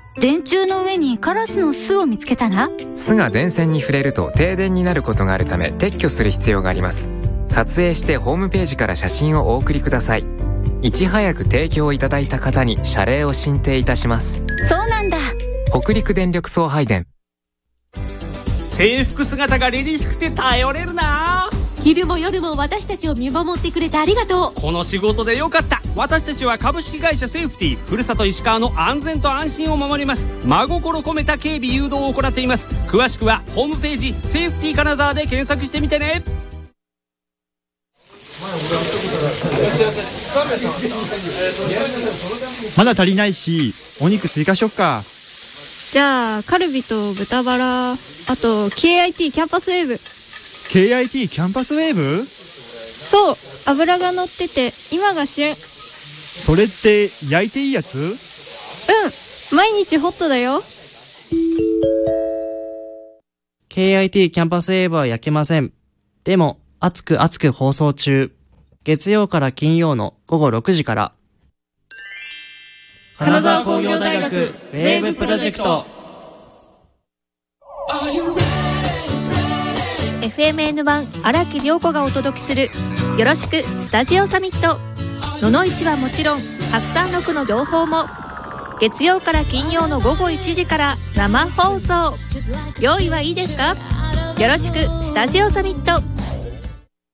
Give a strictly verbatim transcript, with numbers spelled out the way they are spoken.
電柱の上にカラスの巣を見つけたら、 巣が電線に触れると停電になることがあるため撤去する必要があります。撮影してホームページから写真をお送りください。いち早く提供いただいた方に謝礼を進呈いたします。 そうなんだ。 北陸電力送配電。 制服姿が凛々しくて頼れるな。 昼も夜も私たちを見守ってくれてありがとう。 この仕事でよかった。私たちは株式会社セーフティーふるさと石川の安全と安心を守ります。真心込めた警備誘導を行っています。詳しくはホームページセーフティー金沢で検索してみてね。 まだ足りないし、お肉追加しよっか。 じゃあカルビと豚バラ、あと ケーアイティー キャンパスウェーブ。 ケーアイティー キャンパスウェーブ？ そう、脂が乗ってて今が旬。 それって焼いていいやつ？うん、 毎日ホットだよ。 ケーアイティー キャンパスウェーブは焼けません。でも熱く熱く放送中。月曜から金曜のごごろくじから。 金沢工業大学ウェーブプロジェクト。 エフエムエヌワン 荒木涼子がお届けするよろしくスタジオサミット。ののいちはもちろんたくさんろくの情報も月曜から金曜のごごいちじから生放送。用意はいいですか？よろしくスタジオサミット。